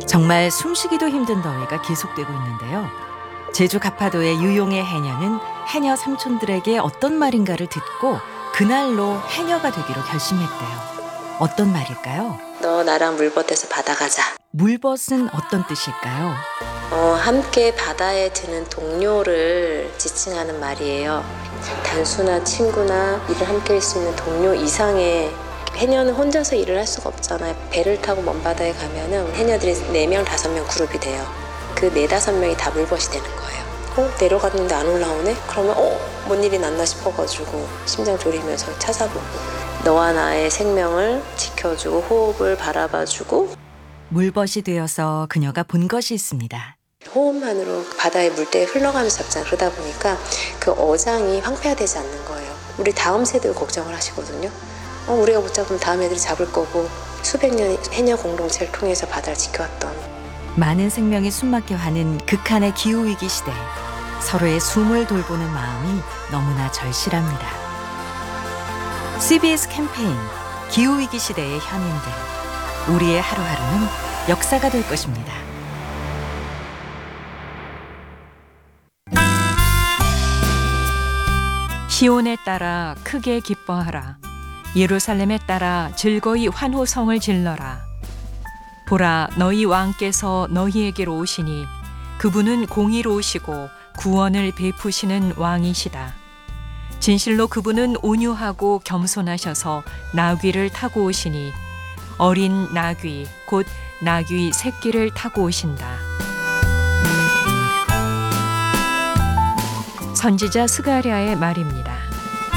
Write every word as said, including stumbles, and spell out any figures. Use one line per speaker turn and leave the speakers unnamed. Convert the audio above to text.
정말 숨쉬기도 힘든 더위가 계속되고 있는데요. 제주 가파도의 유용의 해녀는 해녀 삼촌들에게 어떤 말인가를 듣고 그날로 해녀가 되기로 결심했대요. 어떤 말일까요?
너 나랑 물벗에서 바다 가자.
물벗은 어떤 뜻일까요?
어, 함께 바다에 드는 동료를 지칭하는 말이에요. 단수나 친구나 일을 함께 할 수 있는 동료 이상의, 해녀는 혼자서 일을 할 수가 없잖아요. 배를 타고 먼 바다에 가면은 해녀들이 네 명, 다섯 명 그룹이 돼요. 그 네다섯 명이 다 물벗이 되는 거예요. 어? 내려갔는데 안 올라오네? 그러면 어? 뭔 일이 났나 싶어가지고 심장 졸이면서 찾아보고 너와 나의 생명을 지켜주고 호흡을 바라봐주고
물벗이 되어서 그녀가 본 것이 있습니다.
호흡만으로 바다의 물때에 흘러가면서 잡잖아요. 그러다 보니까 그 어장이 황폐화되지 않는 거예요. 우리 다음 세대를 걱정을 하시거든요. 어, 우리가 못 잡으면 다음 애들이 잡을 거고 수백 년 해녀 공동체를 통해서 바다를 지켜왔던
많은 생명이 숨막혀하는 극한의 기후위기 시대, 서로의 숨을 돌보는 마음이 너무나 절실합니다. 씨비에스 캠페인 기후위기 시대의 현인들, 우리의 하루하루는 역사가 될 것입니다.
시온에 따라 크게 기뻐하라. 예루살렘에 따라 즐거이 환호성을 질러라. 보라, 너희 왕께서 너희에게로 오시니 그분은 공의로우시고 구원을 베푸시는 왕이시다. 진실로 그분은 온유하고 겸손하셔서 나귀를 타고 오시니 어린 나귀, 곧 나귀 새끼를 타고 오신다. 선지자 스가랴의 말입니다.